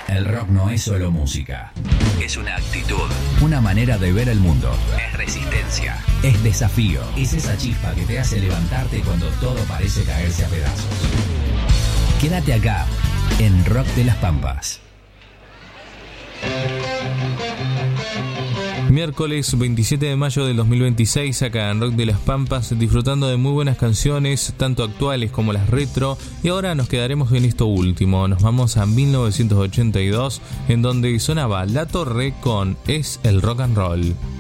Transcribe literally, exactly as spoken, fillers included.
El rock no es solo música. Es una actitud, una manera de ver el mundo. Es resistencia, es desafío. Es esa chispa que te hace levantarte cuando todo parece caerse a pedazos. Quédate acá, en Rock de las Pampas. Miércoles veintisiete de mayo del dos mil veintiséis, acá en Rock de las Pampas, disfrutando de muy buenas canciones, tanto actuales como las retro. Y ahora nos quedaremos en esto último. Nos vamos a mil novecientos ochenta y dos, en donde sonaba La Torre con Es el Rock and Roll.